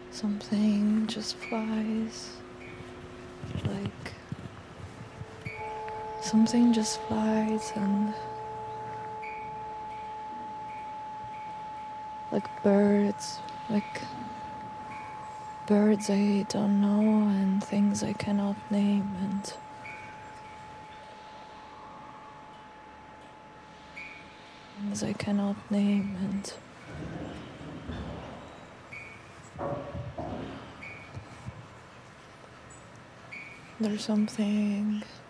Something just flies, like something just flies, and like birds I don't know, and things I cannot name, and things I cannot name, and there's something